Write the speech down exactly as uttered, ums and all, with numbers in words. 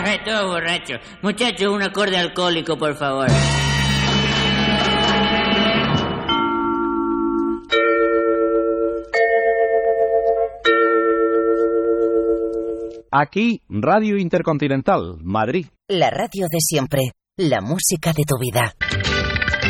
Todo borracho. Muchachos, un acorde alcohólico, por favor. Aquí, Radio Intercontinental, Madrid. La radio de siempre, la música de tu vida.